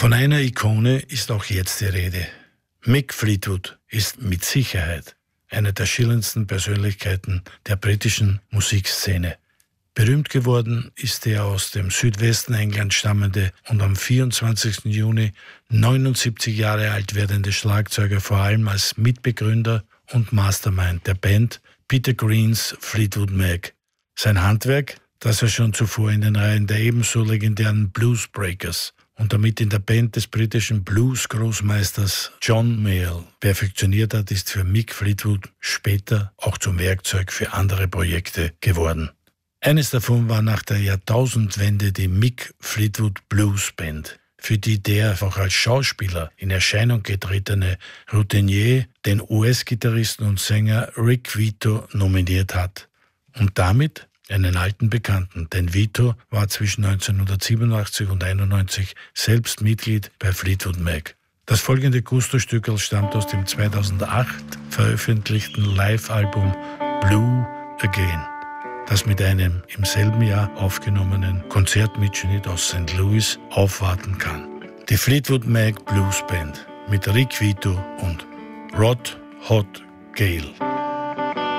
Von einer Ikone ist auch jetzt die Rede. Mick Fleetwood ist mit Sicherheit eine der schillerndsten Persönlichkeiten der britischen Musikszene. Berühmt geworden ist der aus dem Südwesten Englands stammende und am 24. Juni 79 Jahre alt werdende Schlagzeuger, vor allem als Mitbegründer und Mastermind der Band Peter Greens Fleetwood Mac. Sein Handwerk, das er schon zuvor in den Reihen der ebenso legendären Bluesbreakers und damit in der Band des britischen Blues-Großmeisters John Mayall perfektioniert hat, ist für Mick Fleetwood später auch zum Werkzeug für andere Projekte geworden. Eines davon war nach der Jahrtausendwende die Mick Fleetwood Blues Band, für die der auch als Schauspieler in Erscheinung getretene Routinier den US-Gitarristen und Sänger Rick Vito nominiert hat und damit einen alten Bekannten, denn Vito war zwischen 1987 und 1991 selbst Mitglied bei Fleetwood Mac. Das folgende Gusto-Stückerl stammt aus dem 2008 veröffentlichten Live-Album Blue Again, das mit einem im selben Jahr aufgenommenen Konzertmitschnitt aus St. Louis aufwarten kann. Die Fleetwood Mac Blues Band mit Rick Vito und Rod Hot Gale.